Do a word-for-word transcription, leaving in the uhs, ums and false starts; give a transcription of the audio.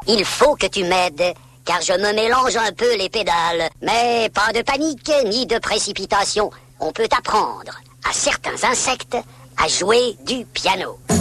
Il faut que tu m'aides, car je me mélange un peu les pédales. Mais pas de panique, ni de précipitation. On peut apprendre à certains insectes à jouer du piano.